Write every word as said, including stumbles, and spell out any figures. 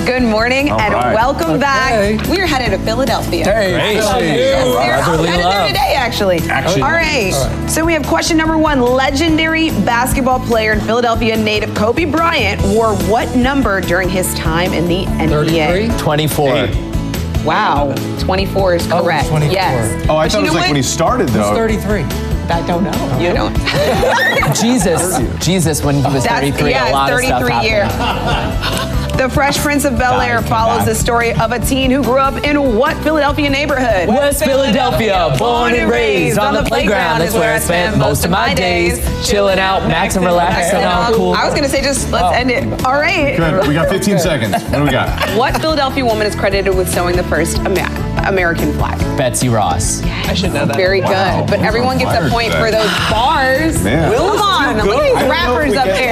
Good morning All and right. welcome Okay. back. We are headed to Philadelphia. Hey, Great. how are you? Yes, they're Brotherly headed there love. today, actually. Action. All right. All right. So we have question number one. Legendary basketball player and Philadelphia native Kobe Bryant wore what number during his time in the N B A? thirty-three? twenty-four. Hey. Wow. twenty-four is Oh, correct. twenty-four. Yes. Oh, I But thought you it was know like when he what? started, Who's though. thirty-three? I don't know. You don't. Jesus. Jesus, when he was That's, thirty-three, yeah, a lot of stuff thirty-three year. happened. The Fresh Prince of Bel-Air Got it, follows got the it. story of a teen who grew up in what Philadelphia neighborhood? West Philadelphia, born and raised on the playground. That's where I spent most of my days, chilling out, max and relaxing out, cool. I was gonna say just let's Oh. end it. All right. Good. We got fifteen seconds. What do we got? What Philadelphia woman is credited with sewing the first Amer- American flag? Betsy Ross. I should know that. Very Wow. good. But Who's everyone on gets a fire point today? for those bars. Man. Come on, look at I these don't know if rappers we up get- there.